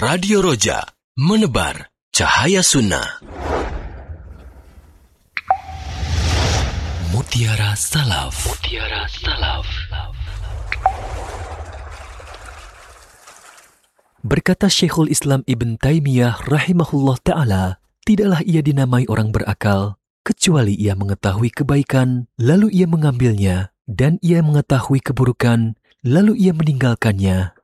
Radio Roja, menebar cahaya sunnah. Mutiara Salaf. Mutiara Salaf. Berkata Syekhul Islam Ibn Taimiyah rahimahullah ta'ala, tidaklah ia dinamai orang berakal, kecuali ia mengetahui kebaikan, lalu ia mengambilnya, dan ia mengetahui keburukan, lalu ia meninggalkannya.